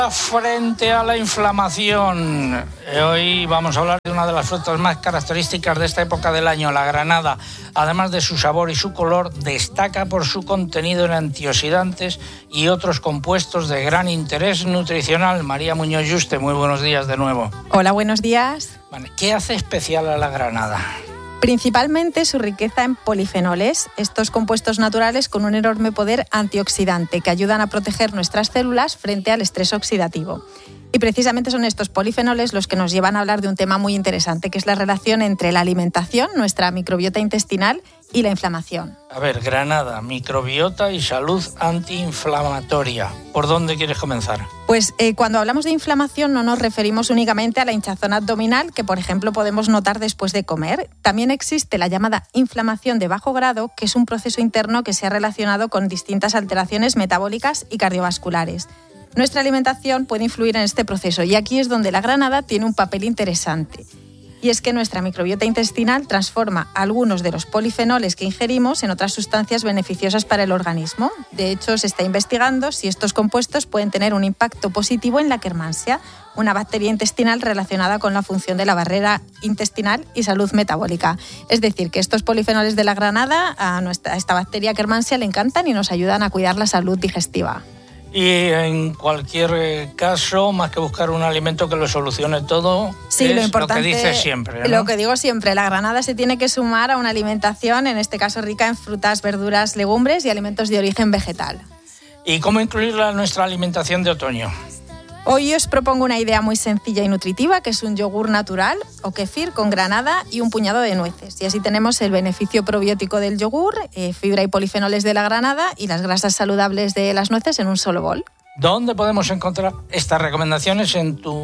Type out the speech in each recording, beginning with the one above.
Frente a la inflamación, hoy vamos a hablar de una de las frutas más características de esta época del año, la granada. Además de su sabor y su color, destaca por su contenido en antioxidantes y otros compuestos de gran interés nutricional. María Muñoz Yuste, muy buenos días de nuevo. Hola, buenos días. ¿Qué hace especial a la granada? Principalmente su riqueza en polifenoles, estos compuestos naturales con un enorme poder antioxidante que ayudan a proteger nuestras células frente al estrés oxidativo. Y precisamente son estos polifenoles los que nos llevan a hablar de un tema muy interesante, que es la relación entre la alimentación, nuestra microbiota intestinal, y la inflamación. A ver, granada, microbiota y salud antiinflamatoria. ¿Por dónde quieres comenzar? Pues cuando hablamos de inflamación no nos referimos únicamente a la hinchazón abdominal que, por ejemplo, podemos notar después de comer. También existe la llamada inflamación de bajo grado, que es un proceso interno que se ha relacionado con distintas alteraciones metabólicas y cardiovasculares. Nuestra alimentación puede influir en este proceso y aquí es donde la granada tiene un papel interesante. Y es que nuestra microbiota intestinal transforma algunos de los polifenoles que ingerimos en otras sustancias beneficiosas para el organismo. De hecho, se está investigando si estos compuestos pueden tener un impacto positivo en la Akkermansia, una bacteria intestinal relacionada con la función de la barrera intestinal y salud metabólica. Es decir, que estos polifenoles de la granada a esta bacteria Akkermansia le encantan y nos ayudan a cuidar la salud digestiva. Y en cualquier caso, más que buscar un alimento que lo solucione todo, sí, es lo importante, lo que dices siempre, ¿no? Lo que digo siempre, la granada se tiene que sumar a una alimentación, en este caso rica en frutas, verduras, legumbres y alimentos de origen vegetal. ¿Y cómo incluirla en nuestra alimentación de otoño? Hoy os propongo una idea muy sencilla y nutritiva, que es un yogur natural o kefir con granada y un puñado de nueces. Y así tenemos el beneficio probiótico del yogur, fibra y polifenoles de la granada y las grasas saludables de las nueces en un solo bol. ¿Dónde podemos encontrar estas recomendaciones?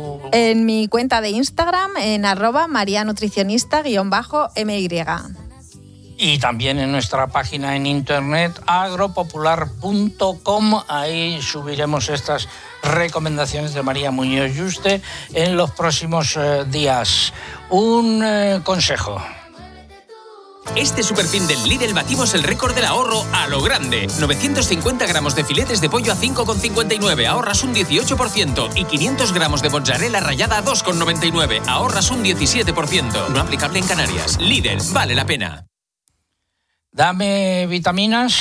En mi cuenta de Instagram, en @marianutricionista_my. Y también en nuestra página en internet agropopular.com. Ahí subiremos estas recomendaciones de María Muñoz Yuste en los próximos días. Un consejo. Este superfin del Lidl batimos el récord del ahorro a lo grande. 950 gramos de filetes de pollo a 5,59, ahorras un 18%. Y 500 gramos de mozzarella rallada a 2,99, ahorras un 17%. No aplicable en Canarias. Lidl, vale la pena. Dame vitaminas.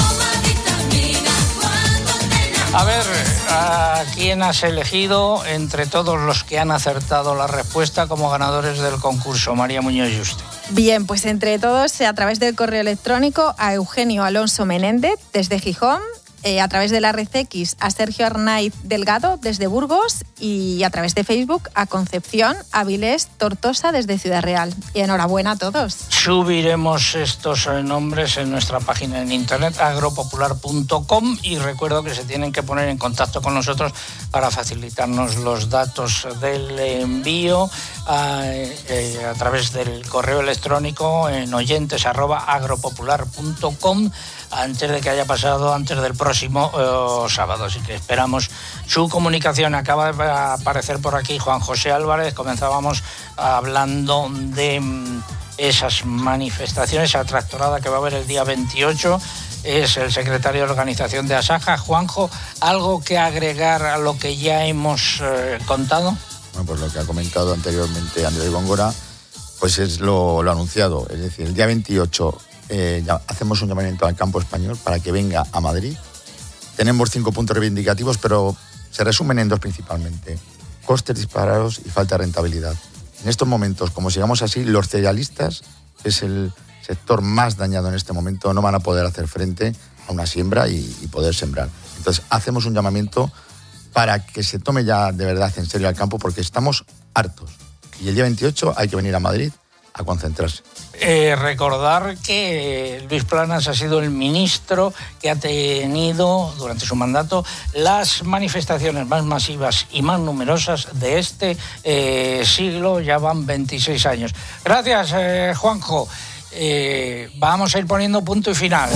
A ver, ¿a quién has elegido entre todos los que han acertado la respuesta como ganadores del concurso, María Muñoz Yuste? Bien, pues entre todos, a través del correo electrónico, a Eugenio Alonso Menéndez, desde Gijón, a través de la red X, a Sergio Arnaiz Delgado, desde Burgos, y a través de Facebook, a Concepción Avilés Tortosa, desde Ciudad Real. Y enhorabuena a todos. Subiremos estos nombres en nuestra página en internet, agropopular.com, y recuerdo que se tienen que poner en contacto con nosotros para facilitarnos los datos del envío a través del correo electrónico en oyentes@agropopular.com, antes de que haya pasado, antes del próximo sábado. Así que esperamos su comunicación. Acaba de aparecer por aquí Juan José Álvarez. Comenzábamos hablando de esas manifestaciones, esa tractorada que va a haber el día 28. Es el secretario de organización de Asaja. Juanjo, ¿algo que agregar a lo que ya hemos contado? Bueno, pues lo que ha comentado anteriormente Andrés Góngora, pues es lo anunciado. Es decir, el día 28 ya hacemos un llamamiento al campo español para que venga a Madrid. Tenemos 5 puntos reivindicativos, pero se resumen en 2 principalmente: costes disparados y falta de rentabilidad. En estos momentos, como sigamos así, los cerealistas, que es el sector más dañado en este momento, no van a poder hacer frente a una siembra y poder sembrar. Entonces, hacemos un llamamiento para que se tome ya de verdad en serio al campo, porque estamos hartos. Y el día 28 hay que venir a Madrid a concentrarse. Recordar que Luis Planas ha sido el ministro que ha tenido durante su mandato las manifestaciones más masivas y más numerosas de este siglo. Ya van 26 años. Gracias, Juanjo. Vamos a ir poniendo punto y final.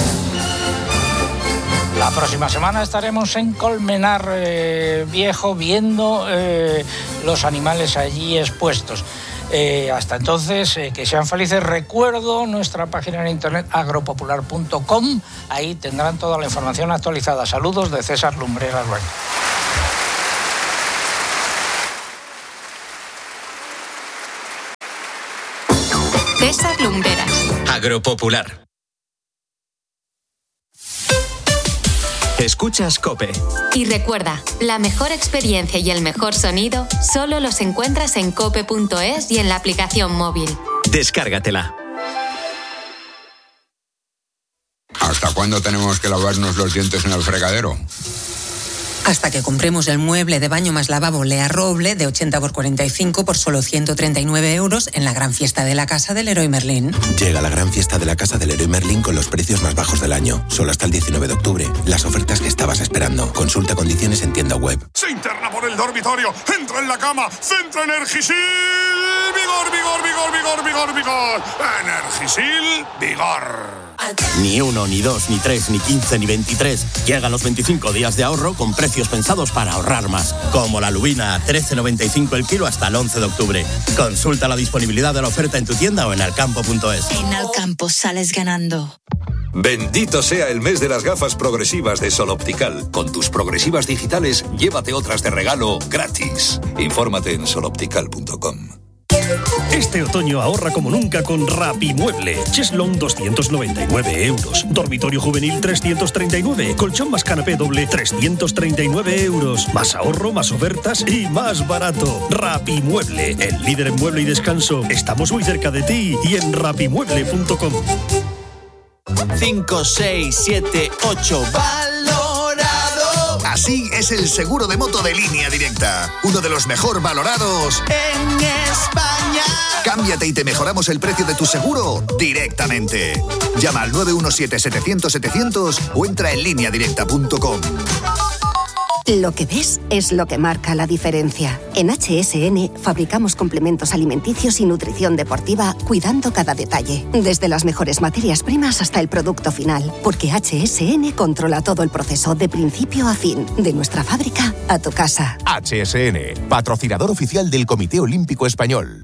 La próxima semana estaremos en Colmenar Viejo viendo los animales allí expuestos. Hasta entonces, que sean felices. Recuerdo nuestra página en internet agropopular.com. Ahí tendrán toda la información actualizada. Saludos de César Lumbreras Blanco. César Lumbreras. Agropopular. Escuchas COPE. Y recuerda, la mejor experiencia y el mejor sonido solo los encuentras en cope.es y en la aplicación móvil. Descárgatela. ¿Hasta cuándo tenemos que lavarnos los dientes en el fregadero? Hasta que compremos el mueble de baño más lavabo Lea Roble de 80 por 45 por solo 139 euros en la gran fiesta de la casa del Leroy Merlin. Llega la gran fiesta de la casa del Leroy Merlin con los precios más bajos del año. Solo hasta el 19 de octubre. Las ofertas que estabas esperando. Consulta condiciones en tienda web. Se interna por el dormitorio. Entra en la cama. Centro Energisil. Vigor, vigor, vigor, vigor, vigor, vigor. Energisil, vigor. Ni 1, ni 2, ni 3, ni 15, ni 23. Llegan los 25 días de ahorro con precios pensados para ahorrar más. Como la lubina a 13,95 el kilo hasta el 11 de octubre. Consulta la disponibilidad de la oferta en tu tienda o en alcampo.es. En Alcampo sales ganando. Bendito sea el mes de las gafas progresivas de Sol Optical. Con tus progresivas digitales, llévate otras de regalo gratis. Infórmate en soloptical.com. Este otoño ahorra como nunca con Rapimueble. Cheslón 299 euros. Dormitorio juvenil 339. Colchón más canapé doble 339 euros. Más ahorro, más ofertas y más barato. Rapimueble, el líder en mueble y descanso. Estamos muy cerca de ti y en rapimueble.com. 5, 6, 7, 8. ¡Valorado! Así es el seguro de moto de Línea Directa. Uno de los mejor valorados en España. Cámbiate y te mejoramos el precio de tu seguro directamente. Llama al 917-700-700 o entra en lineadirecta.com. Lo que ves es lo que marca la diferencia. En HSN fabricamos complementos alimenticios y nutrición deportiva cuidando cada detalle. Desde las mejores materias primas hasta el producto final. Porque HSN controla todo el proceso de principio a fin. De nuestra fábrica a tu casa. HSN, patrocinador oficial del Comité Olímpico Español.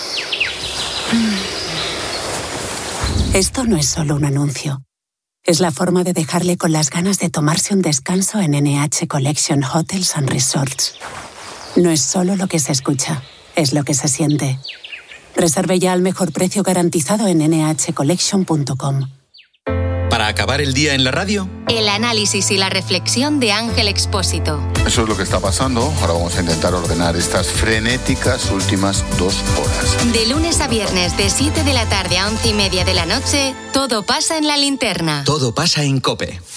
Esto no es solo un anuncio. Es la forma de dejarle con las ganas de tomarse un descanso en NH Collection Hotels and Resorts. No es solo lo que se escucha, es lo que se siente. Reserve ya al mejor precio garantizado en nhcollection.com. Para acabar el día en la radio, el análisis y la reflexión de Ángel Expósito. Eso es lo que está pasando. Ahora vamos a intentar ordenar estas frenéticas últimas 2 horas. De lunes a viernes, de 7 de la tarde a 11:30 de la noche, todo pasa en La Linterna. todo pasa en COPE.